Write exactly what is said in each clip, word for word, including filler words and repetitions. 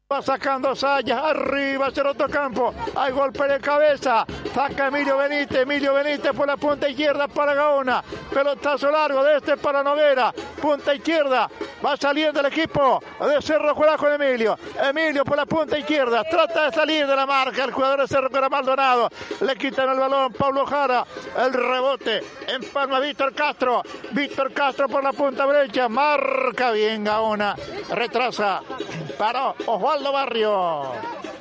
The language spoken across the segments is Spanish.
Va sacando Sayas, arriba hacia el otro campo, hay golpe de cabeza, saca Emilio Benítez, Emilio Benítez por la punta izquierda para Gaona, pelotazo largo de este para Noguera, punta izquierda, va saliendo el equipo de Cerro Corá con Emilio, Emilio por la punta izquierda, trata de salir de la marca, el jugador de Cerro Corá Maldonado, le quitan el balón, Pablo Jara, el rebote, empalma Víctor Castro, Víctor Castro por la punta derecha, marca bien Gaona, retrasa, paró Osvaldo Barrio.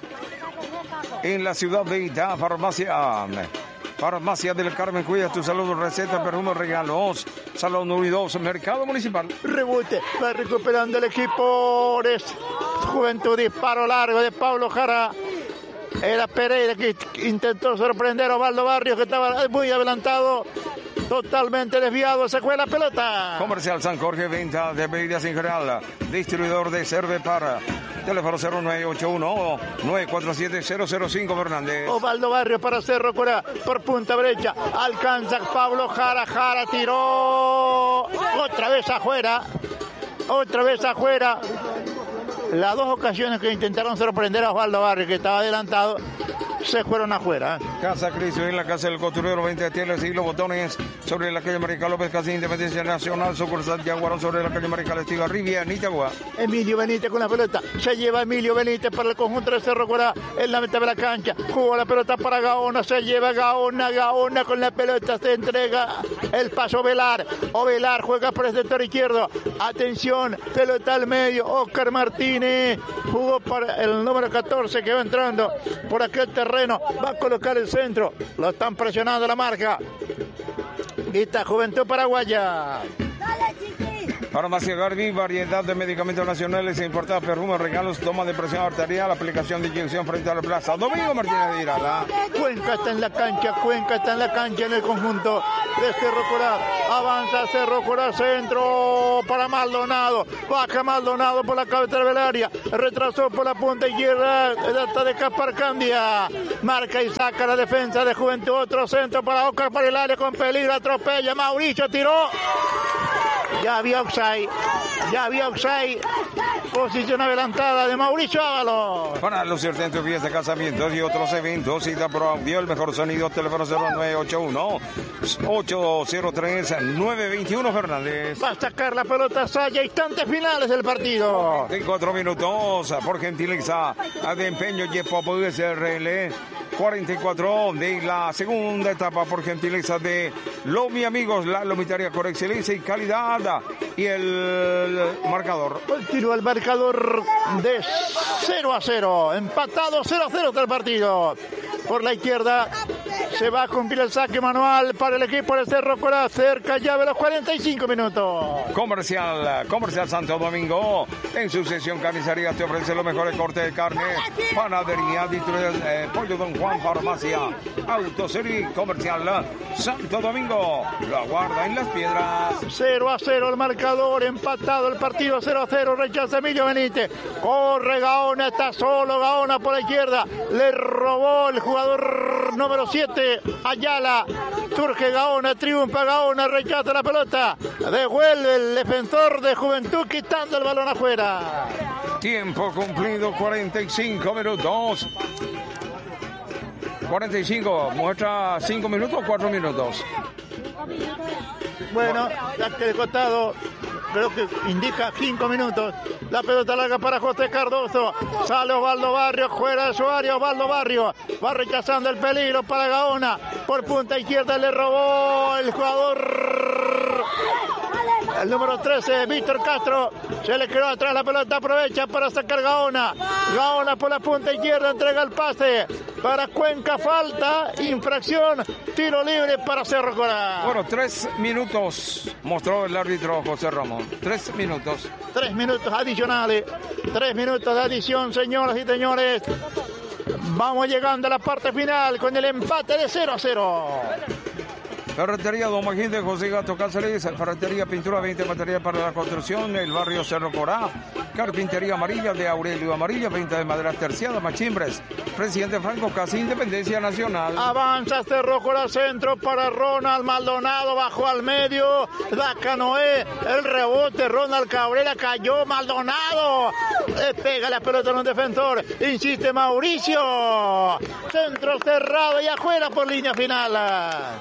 En la ciudad de Itá, farmacia Farmacia del Carmen, cuida tu salud, receta, perfumes, regalos, Salón Unidos, Mercado Municipal. Rebote, va recuperando el equipo de Juventud, disparo largo de Pablo Jara. Era Pereira que intentó sorprender a Osvaldo Barrios, que estaba muy adelantado. Totalmente desviado, se fue la pelota. Comercial San Jorge, venta de bebidas en general, distribuidor de Cervepar. Teléfono cero nueve ocho uno nueve cuatro siete cero cero cinco Fernández. Osvaldo Barrios para Cerro Corá, por punta derecha, alcanza Pablo Jara, Jara tiró, otra vez afuera, otra vez afuera. Las dos ocasiones que intentaron sorprender a Osvaldo Barrios, que estaba adelantado, se fueron afuera. Casa Cristo, en la casa del construidor, veinte tieles y los botones, sobre la calle Marical López, casi Independencia Nacional, sucursal Yaguarón, sobre la calle Marical Estiga, Rivia, Nitagua. Emilio Benítez con la pelota, se lleva Emilio Benítez para el conjunto de Cerro Corá, en la mitad de la cancha, jugó la pelota para Gaona, se lleva Gaona, Gaona con la pelota, se entrega el paso Velar, o Velar juega por el sector izquierdo, atención, pelota al medio, Oscar Martínez, jugó para el número catorce que va entrando por aquel terreno, va a colocar el centro, lo están presionando la marca. Esta Juventud Paraguaya. Farmacia Garbi, variedad de medicamentos nacionales e importados, perfumes, regalos, toma de presión arterial, aplicación de inyección frente a la plaza. Domingo Martínez de Irala. Cuenca está en la cancha, Cuenca está en la cancha en el conjunto de Cerro Corá. Avanza Cerro Corá, centro para Maldonado. Baja Maldonado por la cabecera del área. Retrasó por la punta izquierda. Trata de escapar Candia. Marca y saca la defensa de Juventud. Otro centro para Oscar para el área con peligro. Atropella. Mauricio tiró. Ya había offside, ya había offside, posición adelantada de Mauricio Ábalos. Para los centros, vías de casamientos y otros eventos, cita por audio, el mejor sonido, teléfono cero nueve ocho uno ocho cero tres nueve dos uno Fernández. Va a sacar la pelota Saya, instantes finales del partido. En cuatro minutos, por gentileza de Empeño Yepo S R L. cuarenta y cuatro de la segunda etapa, por gentileza de Lomi Amigos, la lomitaria con excelencia y calidad. Y el marcador. Continúa el marcador de cero a cero. Empatado cero a cero del partido. Por la izquierda se va a cumplir el saque manual para el equipo de Cerro Corá. Cerca ya de los cuarenta y cinco minutos. Comercial, Comercial Santo Domingo. En su sesión carnicería te ofrece los mejores cortes de carne. Panadería, eh, Pollo Don Juan, Farmacia, Autoserie, Comercial Santo Domingo. La guarda en las piedras. cero a cero el marcador. Empatado el partido cero a cero. Rechaza Emilio Benítez. Corre Gaona. Está solo Gaona por la izquierda. Le robó el jugador número siete, Ayala. Surge Gaona, triunfa Gaona, rechaza la pelota. Devuelve el defensor de Juventud quitando el balón afuera. Tiempo cumplido, cuarenta y cinco minutos. cuarenta y cinco, muestra cinco minutos o cuatro minutos. Bueno, ya que de costado, creo que indica cinco minutos. La pelota larga para José Cardoso. Sale Osvaldo Barrios, fuera de su área Osvaldo Barrios. Va rechazando el peligro para Gaona. Por punta izquierda le robó el jugador, el número trece, Víctor Castro. Se le quedó atrás la pelota, aprovecha para sacar Gaona. Gaona por la punta izquierda, entrega el pase para Cuenca, falta, infracción, tiro libre para Cerro Corá. Bueno, tres minutos mostró el árbitro José Ramón. Tres minutos. Tres minutos adicionales. Tres minutos de adición, señoras y señores. Vamos llegando a la parte final con el empate de cero a cero. Ferretería Don Magín de José Gato Cáceres, Ferretería Pintura veinte, material para la construcción, el barrio Cerro Corá, Carpintería Amarilla de Aurelio Amarilla, venta de maderas terciadas, machimbres, Presidente Franco, casi Independencia Nacional. Avanza Cerro Corá, centro para Ronald Maldonado, bajó al medio, da Canoé, el rebote, Ronald Cabrera, cayó Maldonado, le pega la pelota en un defensor, insiste Mauricio, centro cerrado y afuera por línea final.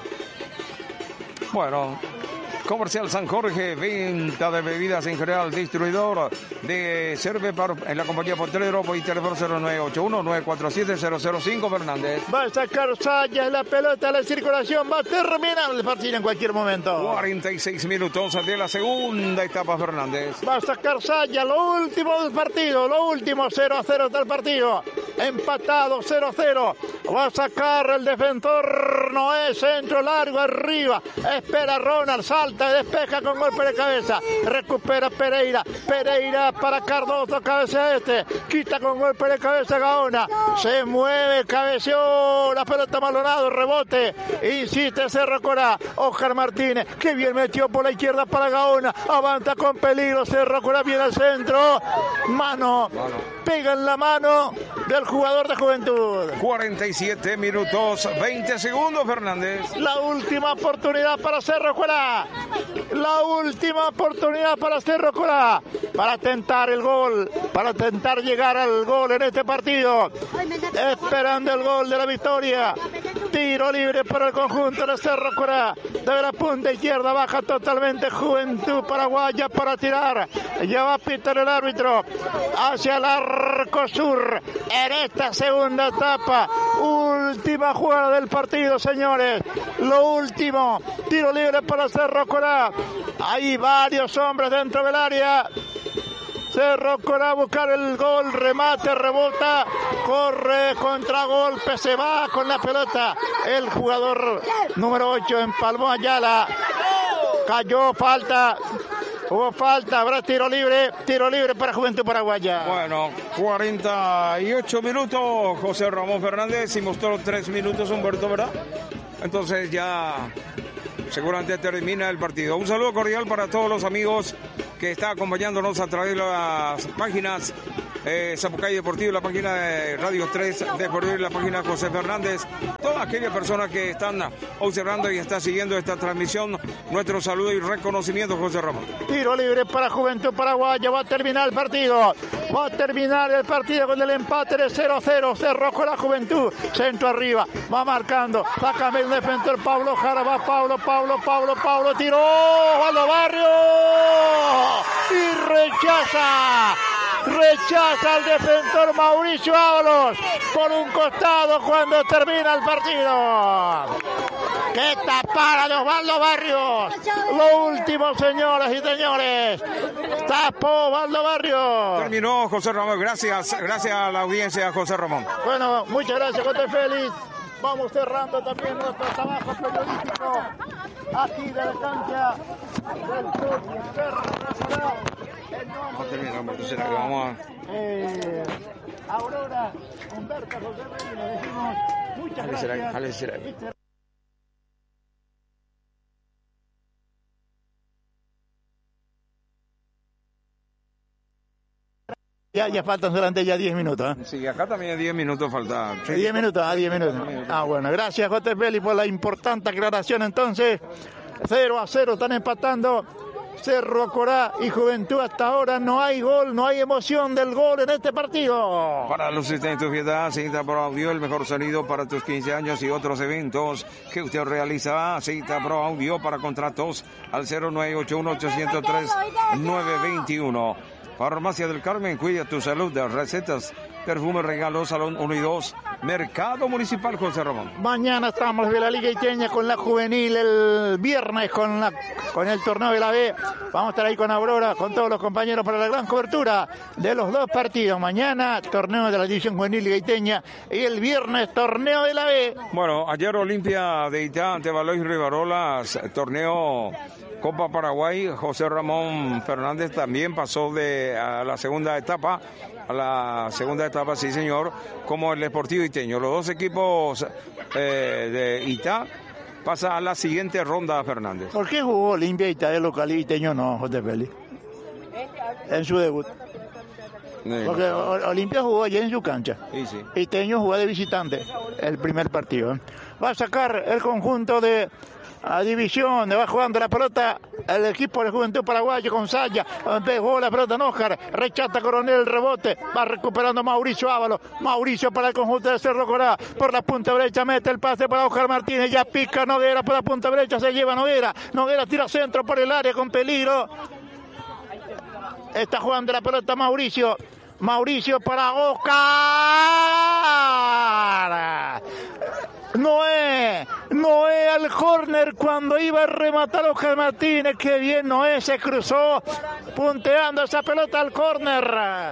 Bueno, Comercial San Jorge, venta de bebidas en general, distribuidor de Cervepar en la compañía Potrero, y teléfono cero nueve ocho uno, nueve cuatro siete, cero cero cinco, Fernández. Va a sacar Sayas la pelota, la circulación, va a terminar el partido en cualquier momento. cuarenta y seis minutos de la segunda etapa, Fernández. Va a sacar Sayas, lo último del partido, lo último, cero a cero está el partido. Empatado, cero a cero. Va a sacar el defensor Noé, centro largo arriba. Espera Ronald, salta, despeja con golpe de cabeza. Recupera Pereira. Pereira para Cardoso, cabeza este. Quita con golpe de cabeza Gaona. Se mueve, cabeceó. La pelota Maldonado, rebote. Insiste Cerro Corá. Oscar Martínez, que bien metió por la izquierda para Gaona. Avanza con peligro. Cerro Corá viene al centro. Mano. Pega en la mano del jugador de Juventud. cuarenta y siete minutos, veinte segundos, Fernández. La última oportunidad para Cerro Corá. La última oportunidad para Cerro Corá. Para tentar el gol. Para tentar llegar al gol en este partido. Esperando el gol de la victoria. Tiro libre para el conjunto de Cerro Corá. De la punta izquierda baja totalmente Juventud Paraguaya para tirar. Ya va a pitar el árbitro. Hacia el arco sur. En esta segunda etapa. Última jugada del partido, señores. Lo último. Tiro libre para Cerro Corá. Hay varios hombres dentro del área. Cerro Corá a buscar el gol, remate, rebota, corre, contragolpe, se va con la pelota. El jugador número ocho empalmó a Ayala. Cayó, falta. Hubo falta, habrá tiro libre, tiro libre para Juventud Paraguaya. Bueno, cuarenta y ocho minutos, José Ramón Fernández, y mostró tres minutos Humberto, ¿verdad? Entonces ya seguramente termina el partido. Un saludo cordial para todos los amigos que están acompañándonos a través de las páginas eh, Zapucay Deportivo, la página de Radio tres de Corrientes, la página José Fernández, todas aquellas personas que están observando y están siguiendo esta transmisión, nuestro saludo y reconocimiento, José Ramón. Tiro libre para Juventud Paraguaya, va a terminar el partido, va a terminar el partido con el empate de cero a cero, Cerro con la Juventud, centro arriba, va marcando, va a cambiar el defensor Pablo Jara, va Pablo, Pablo, Pablo, Pablo, tiró, Waldo Barrio, y rechaza, rechaza al defensor Mauricio Ábalos por un costado cuando termina el partido. ¡Qué tapada de Osvaldo Barrios! Lo último, señoras y señores. Tapó Osvaldo Barrios. Terminó José Ramón. Gracias, gracias a la audiencia, José Ramón. Bueno, muchas gracias, José Félix. Vamos cerrando también nuestro trabajo periodístico aquí de la cancha del Club Cerro Corá. Vamos a terminar, entonces vamos a... Eh, Aurora, Humberto, José Félix, le decimos muchas gracias. Ya, ya faltan solamente ya diez minutos. ¿eh? Sí, acá también diez minutos falta. diez minutos, ah, diez minutos. Ah, bueno, gracias, J. Félix, por la importante aclaración. Entonces, cero a cero están empatando Cerro Corá y Juventud. Hasta ahora no hay gol, no hay emoción del gol en este partido. Para los asistentes de tu fiesta, cita Pro Audio, el mejor sonido para tus quince años y otros eventos que usted realiza. Cita Pro Audio para contratos al cero nueve ocho uno, ocho cero tres, nueve dos uno. Farmacia del Carmen, cuida tu salud, de recetas, perfume, regalos, salón uno y dos, Mercado Municipal, José Ramón. Mañana estamos de la Liga Iteña con la juvenil, el viernes con la con el torneo de la B. Vamos a estar ahí con Aurora, con todos los compañeros para la gran cobertura de los dos partidos. Mañana, torneo de la División Juvenil Liga Iteña, y el viernes, torneo de la B. Bueno, ayer Olimpia de Itá ante Baloy Rivarolas, torneo Copa Paraguay. José Ramón Fernández también pasó de a la segunda etapa, a la segunda etapa, sí señor, como el Sportivo Iteño. Los dos equipos eh, de Itá pasa a la siguiente ronda, Fernández. ¿Por qué jugó Olimpia Italia local y Iteño no, José Félix? En su debut. Porque Olimpia jugó allí en su cancha. Sí, sí. Iteño jugó de visitante el primer partido. ¿eh? Va a sacar el conjunto de a división, va jugando la pelota el equipo de Juventud Paraguaya con Saya, pegó la pelota Nójar, rechata Coronel, rebote, va recuperando Mauricio Ávalo, Mauricio para el conjunto de Cerro Corá, por la punta derecha mete el pase para Oscar Martínez, ya pica Noguera por la punta derecha, se lleva Noguera, Noguera tira centro por el área con peligro, está jugando la pelota Mauricio, Mauricio para Oscar. Noé, Noé al córner cuando iba a rematar Oscar Martínez, qué bien Noé se cruzó punteando esa pelota al córner.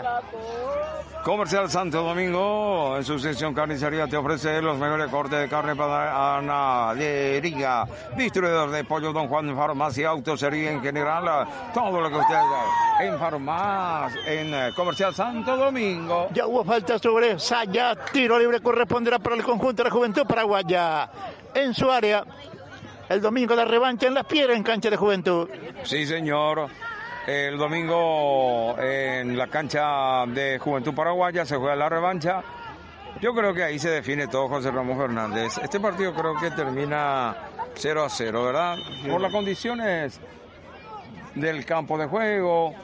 Comercial Santo Domingo, en su sección carnicería te ofrece los mejores cortes de carne para ganadería. Distribuidor de pollo Don Juan, farmacia, autosería en general, todo lo que usted en farmacia, en Comercial Santo Domingo. Ya hubo falta sobre Saya, tiro libre corresponderá para el conjunto de la Juventud Paraguaya. En su área, el domingo la revancha en Las Piedras en cancha de Juventud. Sí, señor. El domingo en la cancha de Juventud Paraguaya se juega la revancha. Yo creo que ahí se define todo, José Ramón Fernández. Este partido creo que termina cero a cero, ¿verdad? Sí. Por las condiciones del campo de juego,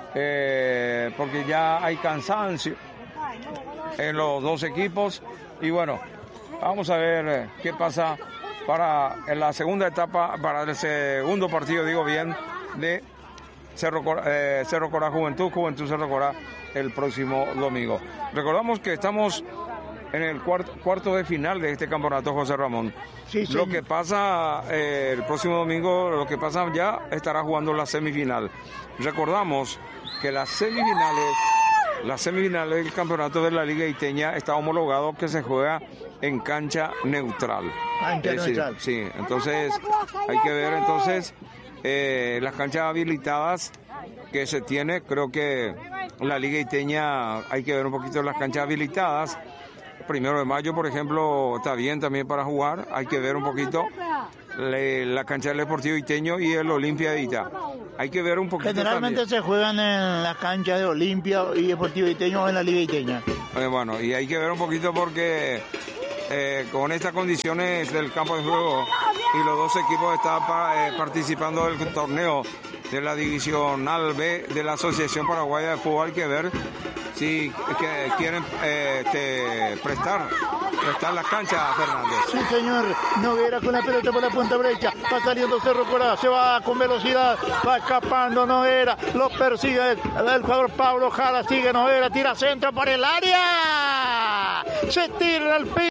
eh, porque ya hay cansancio en los dos equipos. Y bueno, vamos a ver qué pasa para en la segunda etapa, para el segundo partido, digo bien, de Cerro Corá, eh, Cerro Corá Juventud, Juventud Cerro Corá el próximo domingo. Recordamos que estamos en el cuarto, cuarto de final de este campeonato, José Ramón. Sí, sí. Lo que pasa eh, el próximo domingo, lo que pasa ya estará jugando la semifinal. Recordamos que las semifinales, las semifinales del campeonato de la Liga Iteña está homologado que se juega en cancha neutral. Cancha es decir, neutral. Sí, entonces hay que ver entonces Eh, las canchas habilitadas que se tiene. Creo que la Liga Iteña hay que ver un poquito las canchas habilitadas. Primero de mayo, por ejemplo, está bien también para jugar. Hay que ver un poquito le, la cancha del Deportivo Iteño y el Olimpia de Ita. Hay que ver un poquito. Generalmente también se juegan en las canchas de Olimpia y Deportivo Iteño o en la Liga Iteña. Eh, bueno, y hay que ver un poquito porque eh, con estas condiciones del campo de juego y los dos equipos están pa, eh, participando del torneo de la Divisional B de la Asociación Paraguaya de Fútbol. Hay que ver si que quieren eh, te prestar prestar la cancha, Fernández. Sí, señor. Noguera con la pelota por la punta derecha, va saliendo Cerro Corá, se va con velocidad, va escapando Noguera, lo persigue el, el jugador Pablo Jara, sigue Noguera, tira centro por el área, se tira al piso.